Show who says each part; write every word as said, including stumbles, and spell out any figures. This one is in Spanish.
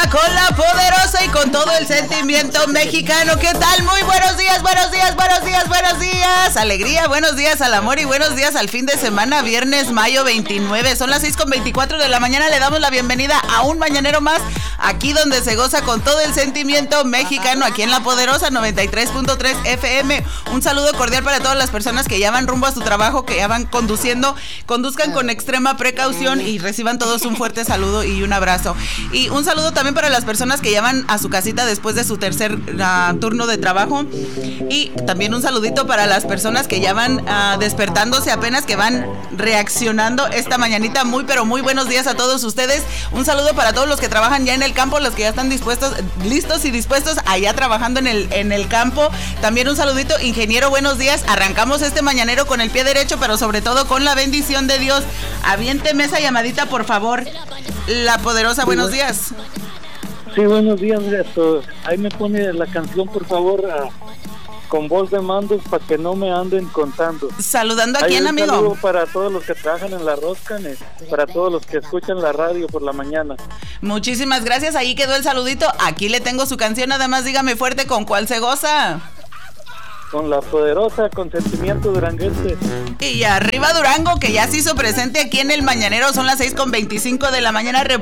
Speaker 1: arriba con la poderosa y con todo el sentimiento mexicano. ¿Qué tal? Muy buenos días, buenos días, buenos días, buenos días. Alegría, buenos días al amor y buenos días al fin de semana, viernes, mayo veintinueve. Son las seis con veinticuatro de la mañana. Le damos la bienvenida a un mañanero más, aquí donde se goza con todo el sentimiento mexicano, aquí en la poderosa noventa y tres punto tres F M. Un saludo cordial para todas las personas que ya van rumbo a su trabajo, que ya van conduciendo. Conduzcan con extrema precaución y reciban todos un fuerte saludo y un abrazo. Y un saludo también para las personas que ya van a su casita después de su tercer uh, turno de trabajo. Y también un saludito para las personas que ya van uh, despertándose apenas, que van reaccionando esta mañanita. Muy pero muy buenos días a todos ustedes. Un saludo para todos los que trabajan ya en el campo, los que ya están dispuestos, listos y dispuestos allá trabajando en el, en el campo. También un saludito, ingeniero, buenos días. Arrancamos este mañanero con el pie derecho, pero sobre todo con la bendición de Dios. Aviénteme esa llamadita, por favor. La poderosa, buenos sí, días.
Speaker 2: Sí, buenos días, esto. Ahí me pone la canción, por favor, uh, con voz de mandos para que no me anden contando.
Speaker 1: ¿Saludando a quién, amigo?
Speaker 2: Un saludo para todos los que trabajan en la rosca, para todos los que escuchan la radio por la mañana.
Speaker 1: Muchísimas gracias, ahí quedó el saludito. Aquí le tengo su canción, nada más dígame fuerte con cuál se goza.
Speaker 2: Con la poderosa, con sentimiento duranguense.
Speaker 1: Y arriba Durango, que ya se hizo presente aquí en el mañanero. Son las seis con veinticinco de la mañana.